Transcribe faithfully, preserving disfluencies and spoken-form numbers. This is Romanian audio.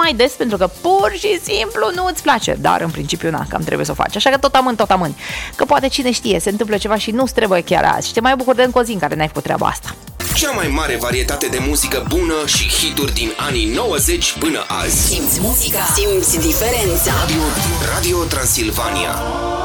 mai des pentru că pur și simplu nu îți place. Dar în principiu, na, cam trebuie să o faci. Așa că tot amân, tot amân. Că poate cine știe, se întâmplă ceva și nu-ți trebuie chiar azi. Și te mai bucuri de încă o zi în care n-ai făcut treaba asta. Cea mai mare varietate de muzică bună și hituri din anii nouăzeci până azi. Simți muzica, simți diferența. Radio, Radio Transilvania.